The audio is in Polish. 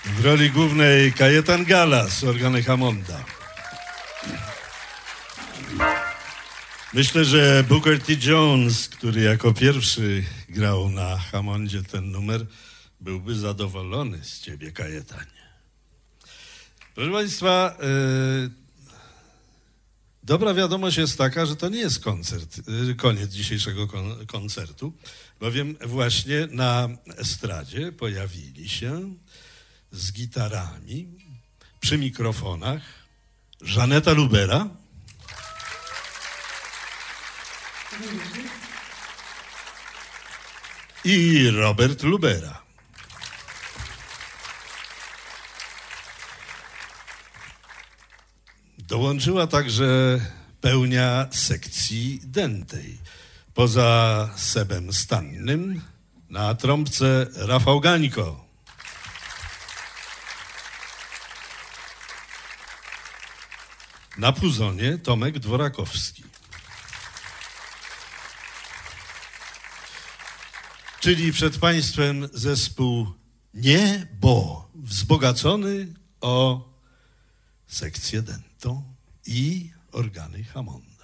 W roli głównej Kajetan Galas, organy Hammonda. Myślę, że Booker T. Jones, który jako pierwszy grał na Hammondzie ten numer, byłby zadowolony z ciebie, Kajetanie. Proszę Państwa, dobra wiadomość jest taka, że to nie jest koniec dzisiejszego koncertu, bowiem właśnie na estradzie pojawili się z gitarami przy mikrofonach Żaneta Lubera i Robert Lubera. Dołączyła także pełnia sekcji dętej. Poza Sebem Stannym na trąbce Rafał Gańko. Na puzonie Tomek Dworakowski. Czyli przed Państwem zespół Niebo, wzbogacony o sekcję dętą i organy Hammonda.